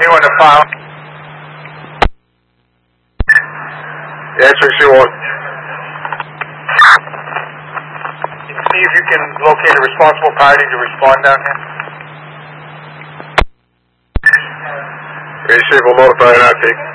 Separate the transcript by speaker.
Speaker 1: new on the file.
Speaker 2: Yeah, 61.
Speaker 1: See if you can locate a responsible party to respond down here.
Speaker 2: Receive, will notify an outtake.